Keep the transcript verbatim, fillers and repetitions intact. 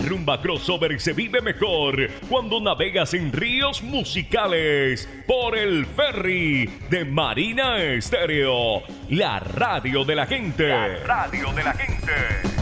rumba crossover se vive mejor cuando navegas en ríos musicales por el ferry de Marina Estéreo, la radio de la gente. La radio de la gente.